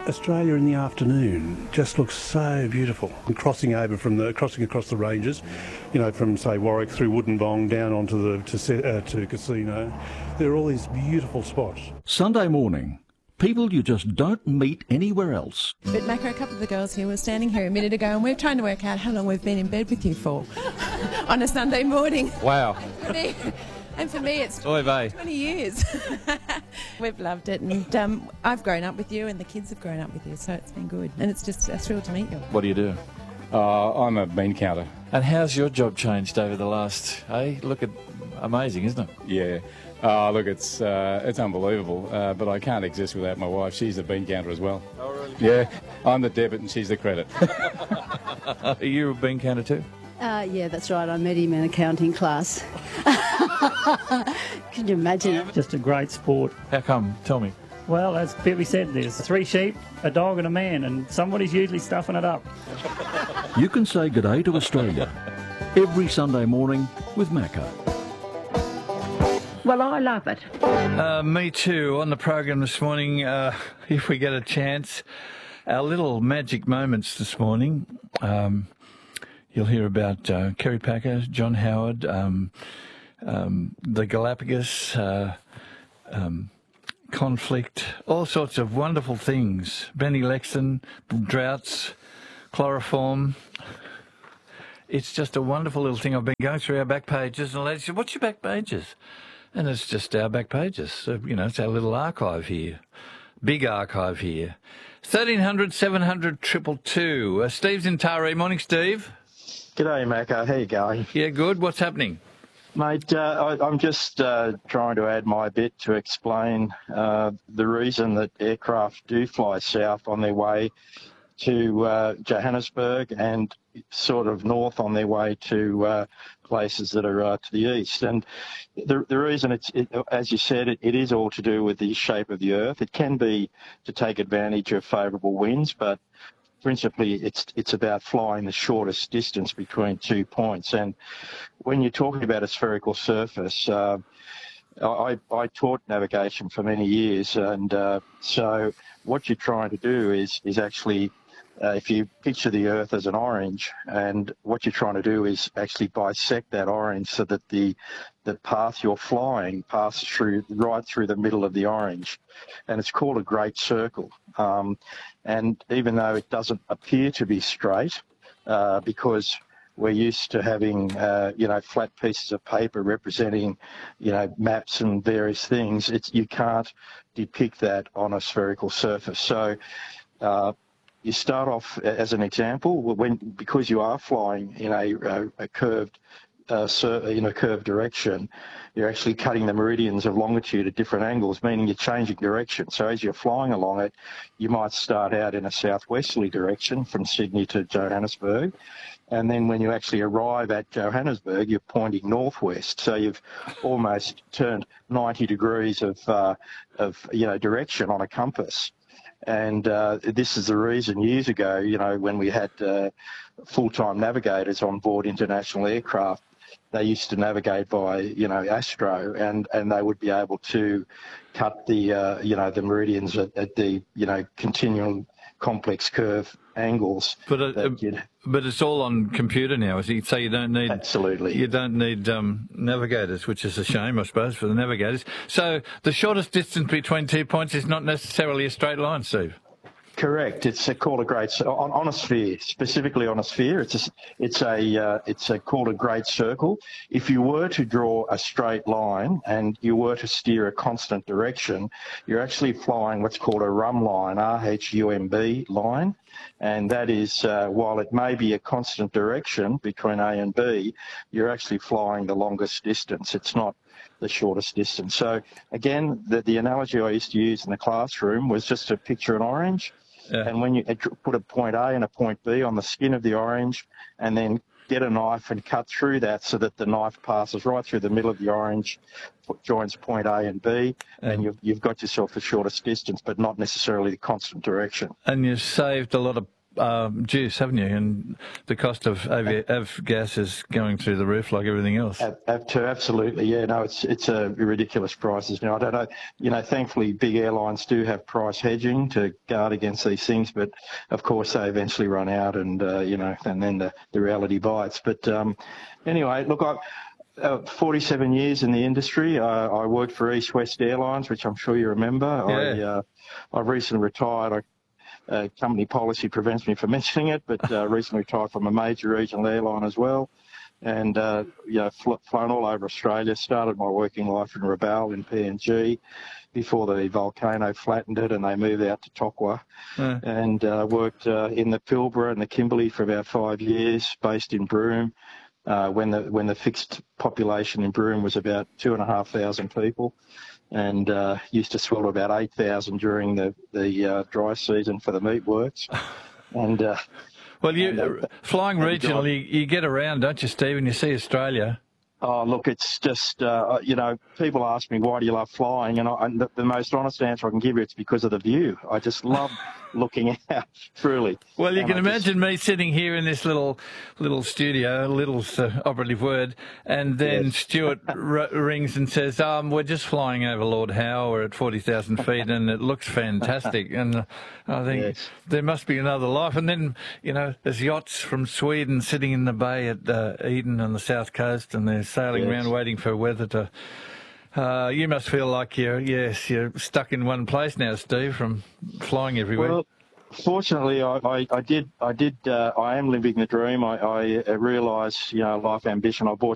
Australia in the afternoon just looks so beautiful. And crossing across the ranges, you know, from say Warwick through Woodinbong down onto to Casino, there are all these beautiful spots. Sunday morning, people you just don't meet anywhere else. But Macca, a couple of the girls here were standing here a minute ago and we're trying to work out how long we've been in bed with you for on a Sunday morning. Wow. And for me, it's Oy vey. 20 years. We've loved it, and I've grown up with you, and the kids have grown up with you, so it's been good. And it's just a thrill to meet you. What do you do? I'm a bean counter. And how's your job changed over the last, amazing, isn't it? Yeah. Look, it's unbelievable, but I can't exist without my wife. She's a bean counter as well. Oh, really? Yeah, I'm the debit and she's the credit. Are you a bean counter too? Yeah, that's right. I met him in accounting class. Can you imagine it? Just a great sport. How come? Tell me. Well, as Billy said, there's 3 sheep, a dog and a man, and somebody's usually stuffing it up. You can say good day to Australia every Sunday morning with Macca. Well, I love it. Me too. On the program this morning, if we get a chance, our little magic moments this morning. You'll hear about Kerry Packer, John Howard, the Galapagos, conflict, all sorts of wonderful things. Benny Lexton, droughts, chloroform. It's just a wonderful little thing. I've been going through our back pages, and the lady said, "What's your back pages?" And it's just our back pages. So, you know, it's our little archive here. Big archive here. 1300 700 222. Steve's in Taree. Morning, Steve. G'day, Macca. How you going? Yeah, good. What's happening? Mate, I'm just trying to add my bit to explain the reason that aircraft do fly south on their way to Johannesburg and sort of north on their way to places that are to the east. And the reason, as you said, it is all to do with the shape of the Earth. It can be to take advantage of favourable winds, but principally it's about flying the shortest distance between 2 points. And when you're talking about a spherical surface, I taught navigation for many years, and so what you're trying to do is actually, if you picture the Earth as an orange, and what you're trying to do is actually bisect that orange so that the path you're flying passes right through the middle of the orange, and it's called a great circle. And even though it doesn't appear to be straight, because we're used to having, flat pieces of paper representing, maps and various things, you can't depict that on a spherical surface. So you start off, as an example, because you are flying in a curved curved direction, you're actually cutting the meridians of longitude at different angles, meaning you're changing direction. So as you're flying along it, you might start out in a southwesterly direction from Sydney to Johannesburg, and then when you actually arrive at Johannesburg, you're pointing northwest. So you've almost turned 90 degrees of direction on a compass. And this is the reason years ago, when we had full-time navigators on board international aircraft, they used to navigate by, Astro, and they would be able to cut the, the meridians at the, continual complex curve angles. But it's all on computer now, so you don't need... Absolutely. You don't need navigators, which is a shame, I suppose, for the navigators. So the shortest distance between 2 points is not necessarily a straight line, Steve? Correct. It's called a great on a sphere, specifically on a sphere. It's called a great circle. If you were to draw a straight line and you were to steer a constant direction, you're actually flying what's called a RUMB line, RHUMB line, and that is while it may be a constant direction between A and B, you're actually flying the longest distance. It's not the shortest distance. So again, the analogy I used to use in the classroom was just to picture an orange. Yeah. And when you put a point A and a point B on the skin of the orange, and then get a knife and cut through that so that the knife passes right through the middle of the orange, joins point A and B, and you've got yourself the shortest distance, but not necessarily the constant direction. And you've saved a lot of juice, haven't you? And the cost of avgas is going through the roof like everything else. Absolutely, yeah. No, it's a ridiculous prices now. I don't know. You know, thankfully, big airlines do have price hedging to guard against these things, but of course they eventually run out, and and then the reality bites. But anyway, look, 47 years in the industry. I worked for East West Airlines, which I'm sure you remember. Yeah. I've recently retired. Company policy prevents me from mentioning it, but recently retired from a major regional airline as well, and flown all over Australia. Started my working life in Rabaul in PNG before the volcano flattened it and they moved out to Tokwa, and worked in the Pilbara and the Kimberley for about 5 years, based in Broome. When the fixed population in Broome was about 2,500 people, and used to swell to about 8,000 during the dry season for the meatworks. And flying regionally, you get around, don't you, Steve? And you see Australia. Oh, look, it's just, people ask me, why do you love flying? And the most honest answer I can give you, it's because of the view. I just love looking out, truly. Well, you can imagine me sitting here in this little studio, little's the operative word, and then Stuart rings and says, we're just flying over Lord Howe, we're at 40,000 feet, and it looks fantastic. And I think there must be another life. And then, there's yachts from Sweden sitting in the bay at Eden on the south coast, and they're sailing around waiting for weather to... you must feel like you're stuck in one place now, Steve, from flying everywhere. Well, fortunately, I am living the dream. I realised, life ambition. I bought